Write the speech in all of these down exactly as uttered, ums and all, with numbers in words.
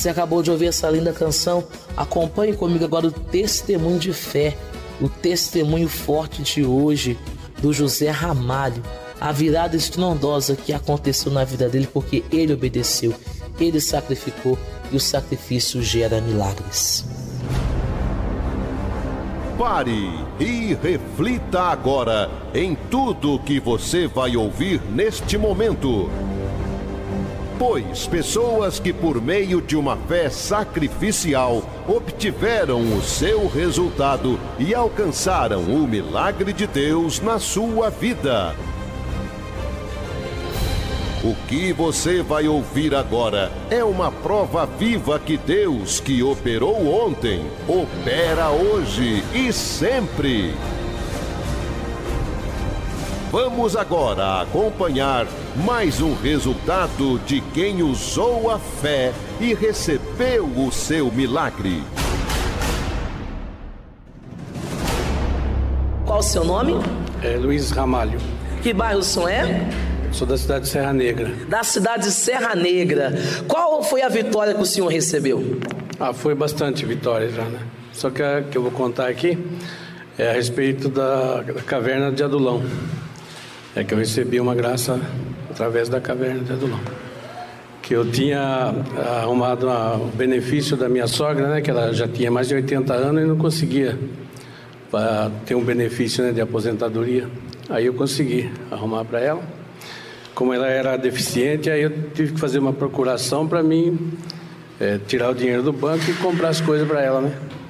Você acabou de ouvir essa linda canção. Acompanhe comigo agora o testemunho de fé, o testemunho forte de hoje do José Ramalho, a virada estrondosa que aconteceu na vida dele porque ele obedeceu, ele sacrificou e o sacrifício gera milagres. Pare e reflita agora em tudo que você vai ouvir neste momento. Pois pessoas que por meio de uma fé sacrificial obtiveram o seu resultado e alcançaram o milagre de Deus na sua vida. O que você vai ouvir agora é uma prova viva que Deus, que operou ontem, opera hoje e sempre. Vamos agora acompanhar mais um resultado de quem usou a fé e recebeu o seu milagre. Qual o seu nome? É Luiz Ramalho. Que bairro o senhor é? Sou da cidade de Serra Negra. Da cidade de Serra Negra. Qual foi a vitória que o senhor recebeu? Ah, foi bastante vitória já, né? Só que a que eu vou contar aqui é a respeito da, da caverna de Adulão. É que eu recebi uma graça através da caverna de Adulão. Que eu tinha arrumado a, o benefício da minha sogra, né? Que ela já tinha mais de oitenta anos e não conseguia pra, ter um benefício, né, de aposentadoria. Aí eu consegui arrumar para ela. Como ela era deficiente, aí eu tive que fazer uma procuração para mim é, tirar o dinheiro do banco e comprar as coisas para ela, né?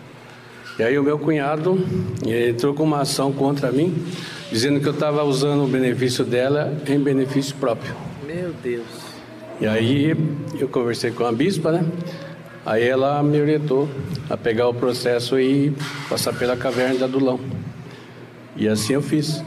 E aí o meu cunhado entrou com uma ação contra mim, dizendo que eu estava usando o benefício dela em benefício próprio. Meu Deus. E aí eu conversei com a bispa, né? Aí ela me orientou a pegar o processo e passar pela caverna de Adulão. E assim eu fiz.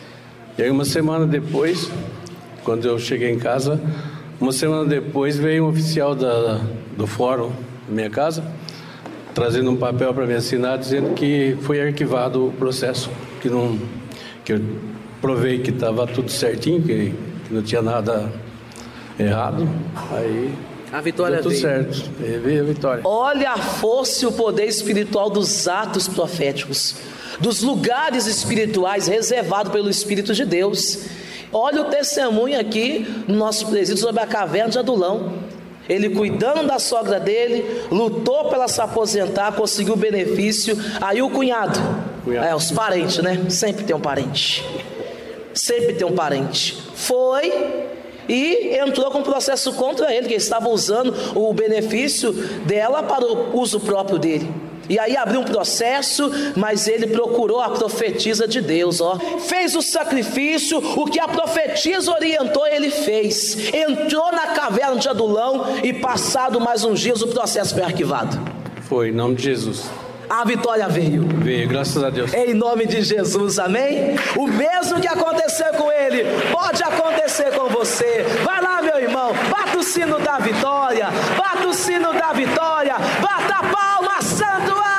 E aí uma semana depois, quando eu cheguei em casa, uma semana depois veio um oficial da, do fórum da minha casa, trazendo um papel para me assinar, dizendo que foi arquivado o processo, que, não, que eu provei que estava tudo certinho, que, que não tinha nada errado. Aí a vitória deu tudo veio. certo, aí veio a vitória. Olha a força e o poder espiritual dos atos proféticos, dos lugares espirituais reservados pelo Espírito de Deus. Olha o testemunho aqui no nosso presídio sobre a caverna de Adulão. Ele cuidando da sogra dele, lutou para ela se aposentar, conseguiu o benefício. Aí o cunhado, cunhado. É, os parentes, né? Sempre tem um parente. Sempre tem um parente. Foi e entrou com um processo contra ele, que ele estava usando o benefício dela para o uso próprio dele. E aí abriu um processo, mas ele procurou a profetisa de Deus, ó. Fez o sacrifício, o que a profetisa orientou, ele fez. Entrou na caverna de Adulão e passado mais uns dias o processo foi arquivado. Foi, em nome de Jesus. A vitória veio. Veio, graças a Deus. Em nome de Jesus, amém? O mesmo que aconteceu com ele, pode acontecer com você. Vai lá, meu irmão, bata o sino da vitória, bata o sino da vitória, bata a palma, santo